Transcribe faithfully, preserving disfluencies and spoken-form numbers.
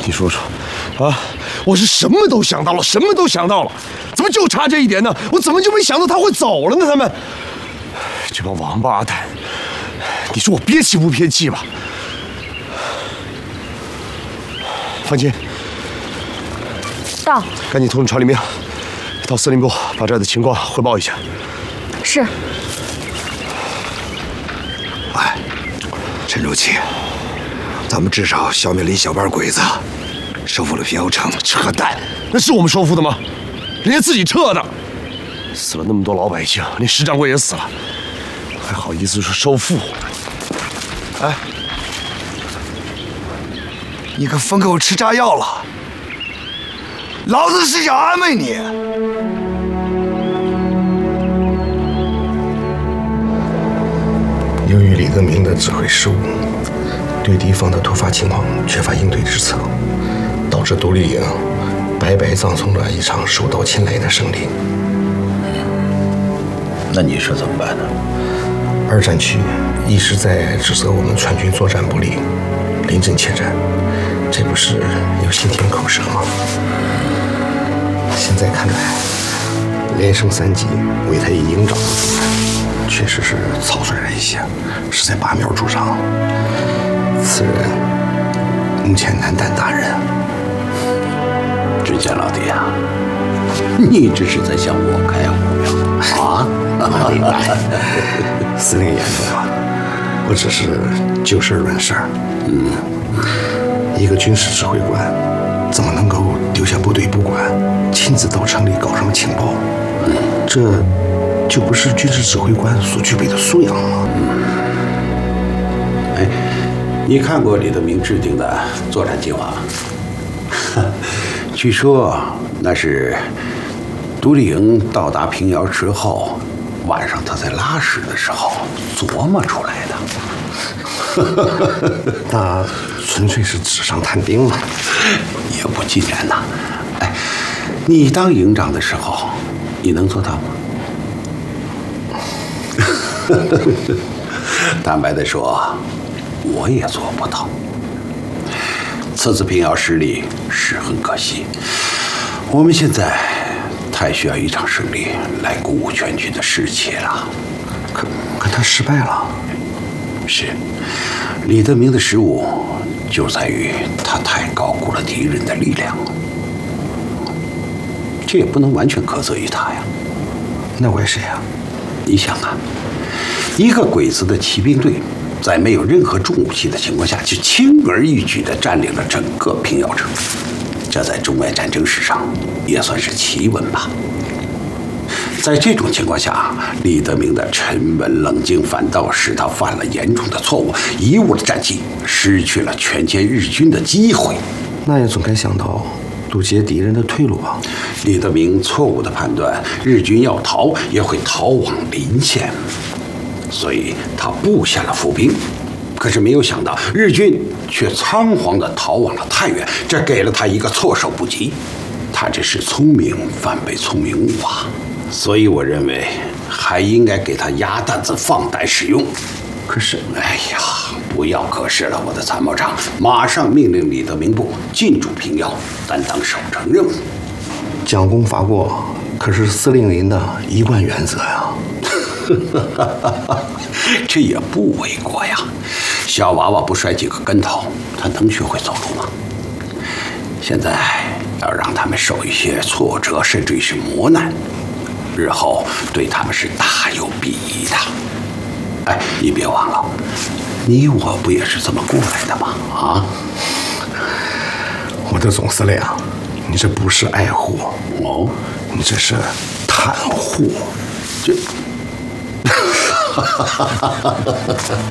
你说说，啊，我是什么都想到了，什么都想到了，怎么就差这一点呢？我怎么就没想到他会走了呢？他们这帮王八蛋，你说我憋气不憋气吧？范青， 到， 赶紧通知传令兵，到司令部把这儿的情况汇报一下。 是。 哎，陈主席，咱们至少消灭了一小半鬼子，收复了平遥城。 扯淡，那是我们收复的吗？人家自己撤的，死了那么多老百姓，连石掌柜也死了，还好意思说收复？ 哎，你可分给我吃炸药了，老子是想安慰你。 由于李德明的指挥失误，对敌方的突发情况缺乏应对之策，导致独立营白白葬送了一场手到擒来的胜利。 那你说怎么办呢？ 二战区一直在指责我们川军作战不力，临阵怯战，这不是有心甜口舌吗？现在看来，连升三级为他以营长的主任，确实是草率了一些，是在拔苗助长。此人目前难担大任。 志坚老弟啊，你这是在向我开胡椒啊？ 明白，司令眼中啊，我只是就事论事。嗯，一个军事指挥官怎么能够丢下部队不管，亲自到城里搞什么情报？这就不是军事指挥官所具备的素养吗？ 哎，你看过李德明制定的作战计划吗？据说那是独立营到达平遥之后，晚上他在拉屎的时候琢磨出来的。 那纯粹是纸上谈兵嘛， 也不尽然呐。哎，你当营长的时候，你能做到吗？坦白的说，我也做不到。此次平遥失利是很可惜，我们现在太需要一场胜利来鼓舞全军的士气了。 可可他失败了。 是，李德明的失误就在于他太高估了敌人的力量，这也不能完全苛责于他呀。 那怪谁呀？ 你想啊，一个鬼子的骑兵队，在没有任何重武器的情况下，就轻而易举地占领了整个平遥城，这在中外战争史上也算是奇闻吧。在这种情况下，李德明的沉稳冷静反倒使他犯了严重的错误，贻误了战机，失去了全歼日军的机会。 那也总该想到堵截敌人的退路吧？ 李德明错误的判断，日军要逃也会逃往临县，所以他布下了伏兵。可是没有想到，日军却仓皇地逃往了太原，这给了他一个措手不及。他这是聪明反被聪明误啊！所以我认为还应该给他鸭蛋子放胆使用。 可是， 哎呀，不要可是了，我的参谋长，马上命令李德明部进驻平遥，担当守城任务。 将功罚过，可是司令您的一贯原则呀。 这也不为过呀。小娃娃不摔几个跟头，他能学会走路吗？现在要让他们受一些挫折，甚至于是磨难，日后对他们是大有裨益的。哎，你别忘了，你我不也是这么过来的吗？啊！ 我的总司令，你这不是爱护哦， 你这是袒护。 这。